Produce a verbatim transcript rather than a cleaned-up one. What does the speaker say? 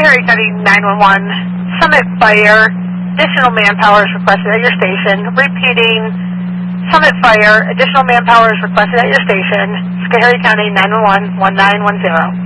Harry County nine one one, Summit Fire, additional manpower is requested at your station. Repeating, Summit Fire, additional manpower is requested at your station. Harry County nine one one, one nine one zero.